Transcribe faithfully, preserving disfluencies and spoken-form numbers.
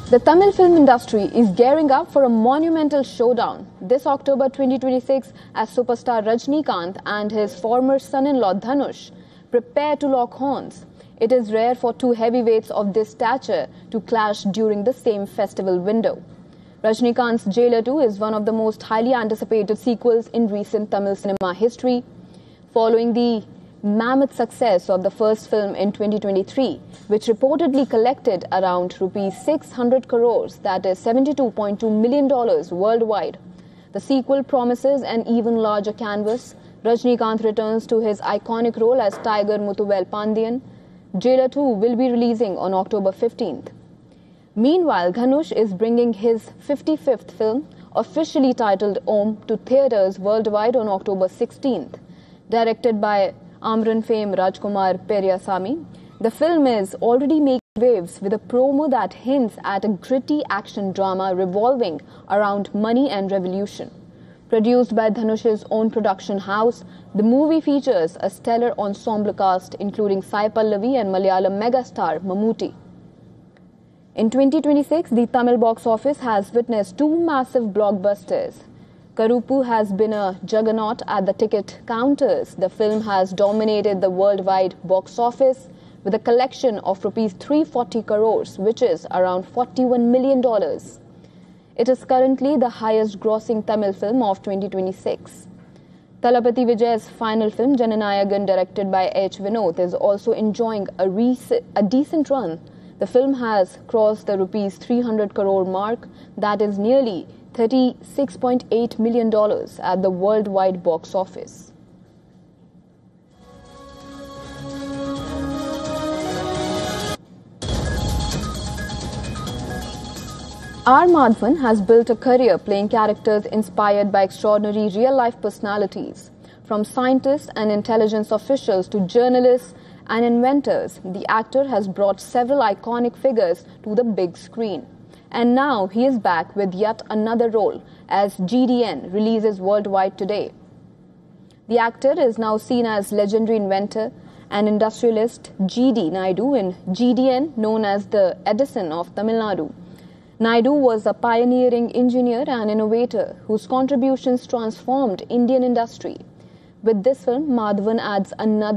The Tamil film industry is gearing up for a monumental showdown this October twenty twenty-six as superstar Rajinikanth and his former son-in-law Dhanush prepare to lock horns. It is rare for two heavyweights of this stature to clash during the same festival window. Rajinikanth's Jailer two is one of the most highly anticipated sequels in recent Tamil cinema history. Following the mammoth success of the first film in twenty twenty-three, which reportedly collected around rupees six hundred crores, that is seventy-two point two million dollars worldwide. The sequel promises an even larger canvas. Rajinikanth returns to his iconic role as Tiger Muthuvel Pandian. Jailer two will be releasing on October fifteenth. Meanwhile, Dhanush is bringing his fifty-fifth film, officially titled Om, to theatres worldwide on October sixteenth. Directed by Amran fame Rajkumar Periasamy, the film is already making waves with a promo that hints at a gritty action drama revolving around money and revolution. Produced by Dhanush's own production house, the movie features a stellar ensemble cast including Sai Pallavi and Malayalam megastar Mammootty. In twenty twenty-six, the Tamil box office has witnessed two massive blockbusters. Karuppu has been a juggernaut at the ticket counters. The film has dominated the worldwide box office with a collection of rupees three hundred forty crores, which is around forty-one million dollars. It is currently the highest grossing Tamil film of twenty twenty-six. Thalapathy Vijay's final film, Jananayagan, directed by H. Vinod, is also enjoying a, a decent run. The film has crossed the rupees three hundred crore mark, that is nearly thirty-six point eight million dollars at the worldwide box office. R. Madhavan has built a career playing characters inspired by extraordinary real-life personalities. From scientists and intelligence officials to journalists and inventors, the actor has brought several iconic figures to the big screen. And now he is back with yet another role as G D N releases worldwide today. The actor is now seen as legendary inventor and industrialist G D Naidu in G D N, known as the Edison of Tamil Nadu. Naidu was a pioneering engineer and innovator whose contributions transformed Indian industry. With this film, Madhavan adds another